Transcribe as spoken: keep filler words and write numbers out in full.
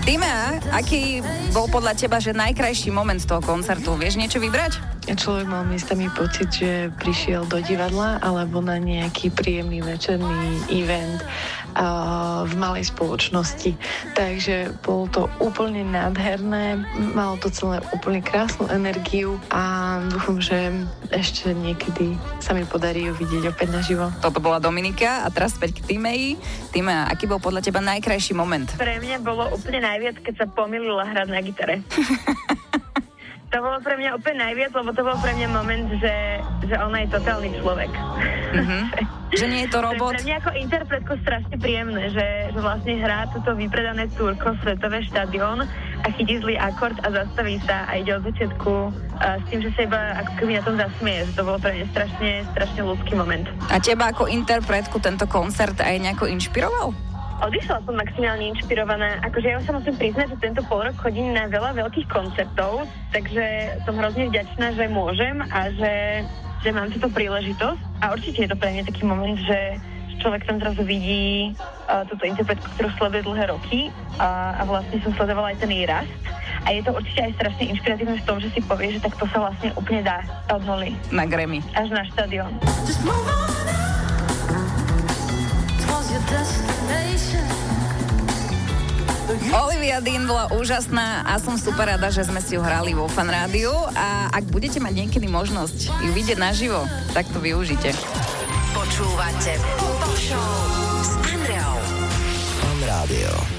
Týmea, aký bol podľa teba, že najkrajší moment toho koncertu? Vieš niečo vybrať? Človek mal miestami pocit, že prišiel do divadla alebo na nejaký príjemný večerný event uh, v malej spoločnosti. Takže bolo to úplne nádherné, malo to celé úplne krásnu energiu a dúfam, že ešte niekedy sa mi podarí ju vidieť opäť naživo. Toto bola Dominika a teraz späť k Týmei. Týmea, aký bol podľa teba najkrajší moment? Pre mňa bolo úplne najviac, keď sa pomýlila hrať na gitare. To bolo pre mňa úplne najviac, lebo to bol pre mňa moment, že, že ona je totálny človek. Mm-hmm. Že nie je to robot? Pre mňa ako interpretku strašne príjemné, že, že vlastne hrá toto vypredané túrko, svetové štadión a chytí zlý akord a zastaví sa a ide od začiatku a s tým, že sa iba ako keby na tom zasmieje. To bolo pre mňa strašne, strašne ľudský moment. A teba ako interpretku tento koncert aj nejako inšpiroval? Odišla som maximálne inšpirovaná. Akože ja sa musím priznať, že tento pol rok chodím na veľa veľkých koncertov, takže som hrozne vďačná, že môžem a že, že mám túto príležitosť. A určite je to pre mňa taký moment, že človek tam zrazu vidí uh, túto interpretku, ktorú sleduje dlhé roky a, a vlastne som sledovala aj ten jej rast. A je to určite aj strašne inšpiratívne v tom, že si povie, že takto sa vlastne úplne dá od nuly. Na Grammy. Až na štadión. Olivia Dean bola úžasná a som super rada, že sme si ju hrali vo Fan Rádiu a ak budete mať niekedy možnosť ju vidieť naživo, tak to využite. Počúvate Pop Show s Andreou. Fan Rádio.